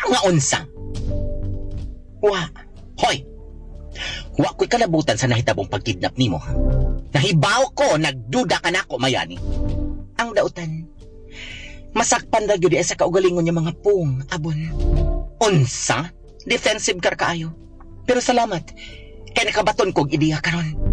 nga unsa? Hoy! Wa ko'y kalabutan sa nahitabong pagkidnap nimo. Nahibaw ko, nagduda ka na ko, mayani. Ang dautan, masakpan na gyud sa kaugalingon niya mga pung, abon. Unsa? Defensive kar kaayo. Pero salamat, kay nakabaton kog ideya karon.